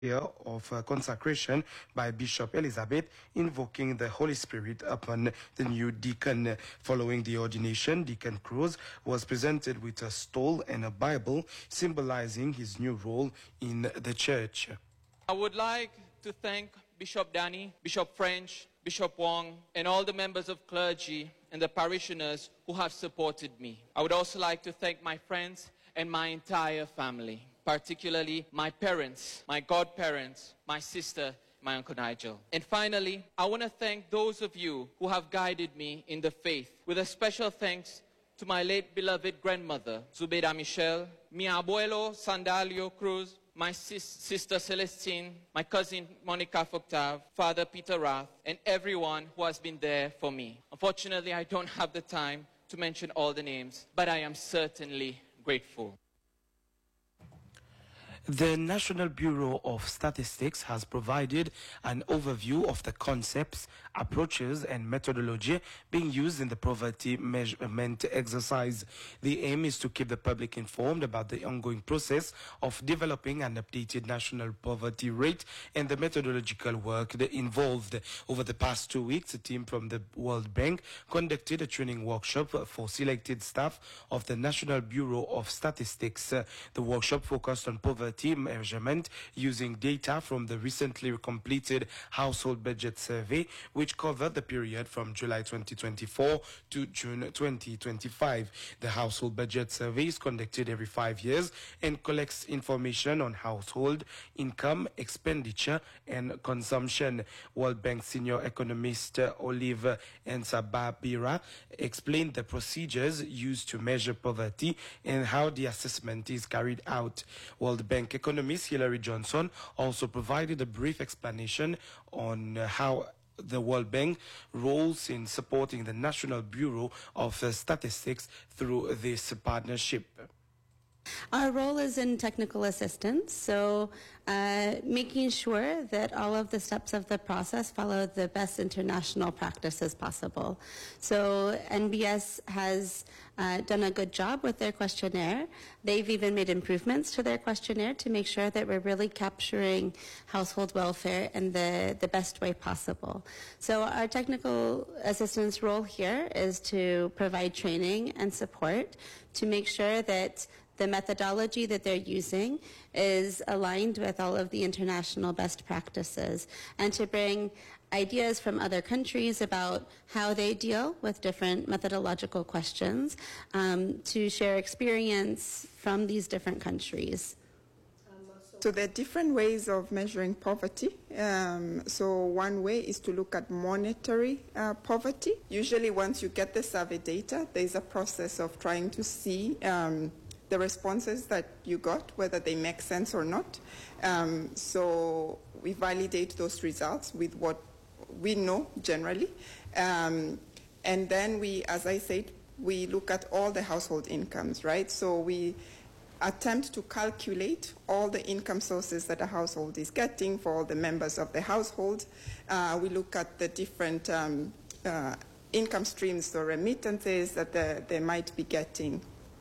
of consecration by Bishop Elizabeth, invoking the Holy Spirit upon the new deacon. Following the ordination, Deacon Cruz was presented with a stole and a Bible symbolizing his new role in the church. I would like to thank Bishop Danny, Bishop French, Bishop Wong, and all the members of clergy and the parishioners who have supported me. I would also like to thank my friends and my entire family, particularly my parents, my godparents, my sister, my Uncle Nigel. And finally, I want to thank those of you who have guided me in the faith, with a special thanks to my late beloved grandmother, Zubeda Michel, mi abuelo Sandalio Cruz, my sister Celestine, my cousin Monica Foctav, Father Peter Rath, and everyone who has been there for me. Unfortunately, I don't have the time to mention all the names, but I am certainly grateful. The National Bureau of Statistics has provided an overview of the concepts, approaches, and methodology being used in the poverty measurement exercise. The aim is to keep the public informed about the ongoing process of developing an updated national poverty rate and the methodological work involved. Over the past 2 weeks, a team from the World Bank conducted a training workshop for selected staff of the National Bureau of Statistics. The workshop focused on poverty measurement using data from the recently completed household budget survey, which covered the period from July 2024 to June 2025. The household budget survey is conducted every 5 years and collects information on household income, expenditure, and consumption. World Bank senior economist Olive Nsababira explained the procedures used to measure poverty and how the assessment is carried out. World Bank economist Hilary Johnson also provided a brief explanation on how the World Bank roles in supporting the National Bureau of Statistics through this partnership. Our role is in technical assistance, so making sure that all of the steps of the process follow the best international practices possible. So NBS has done a good job with their questionnaire. They've even made improvements to their questionnaire to make sure that we're really capturing household welfare in the best way possible. So our technical assistance role here is to provide training and support to make sure that the methodology that they're using is aligned with all of the international best practices, and to bring ideas from other countries about how they deal with different methodological questions, to share experience from these different countries. So there are different ways of measuring poverty. So one way is to look at monetary poverty. Usually once you get the survey data, there's a process of trying to see the responses that you got, whether they make sense or not. So we validate those results with what we know generally. And then we, as I said, we look at all the household incomes, right? So we attempt to calculate all the income sources that a household is getting for all the members of the household. We look at the different income streams or remittances that they might be getting.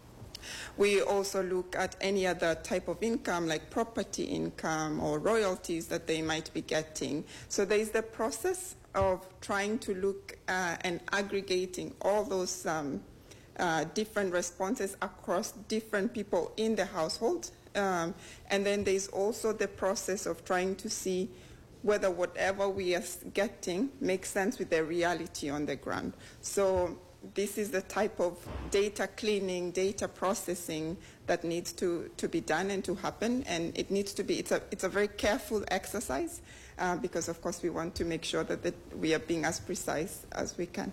We also look at any other type of income, like property income or royalties that they might be getting. So there is the process of trying to look and aggregating all those different responses across different people in the household. And then there's also the process of trying to see whether whatever we are getting makes sense with the reality on the ground. So this is the type of data cleaning, data processing that needs to be done and to happen, and it needs to be, it's a very careful exercise because of course we want to make sure that we are being as precise as we can.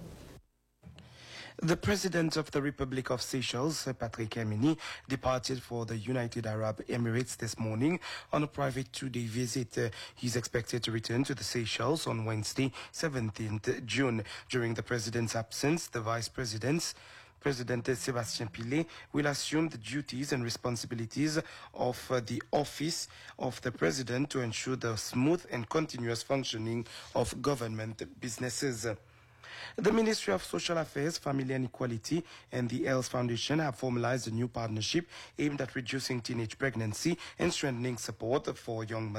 The President of the Republic of Seychelles, Patrick Amini, departed for the United Arab Emirates this morning on a private 2-day visit. He's expected to return to the Seychelles on Wednesday, 17th June. During the President's absence, the Vice President Sébastien Pillet will assume the duties and responsibilities of the office of the President to ensure the smooth and continuous functioning of government businesses. The Ministry of Social Affairs, Family and Equality and the ELS Foundation have formalized a new partnership aimed at reducing teenage pregnancy and strengthening support for young mothers.